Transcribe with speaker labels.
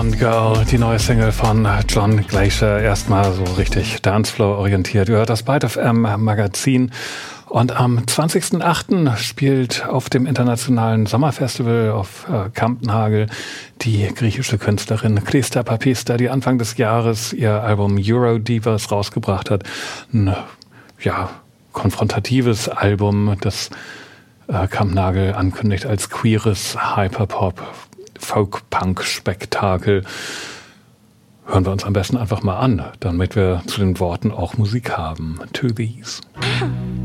Speaker 1: Blonde Girl, die neue Single von John Glacier, erstmal so richtig Dancefloor orientiert. Ihr hört das Byte FM Magazin. Und am 20.08. spielt auf dem internationalen Sommerfestival auf Kampnagel die griechische Künstlerin Klista Papista, die Anfang des Jahres ihr Album Euro Divas rausgebracht hat. Ein konfrontatives Album, das Kampnagel ankündigt als queeres Hyperpop Folk-Punk-Spektakel. Hören wir uns am besten einfach mal an, damit wir zu den Worten auch Musik haben. To These.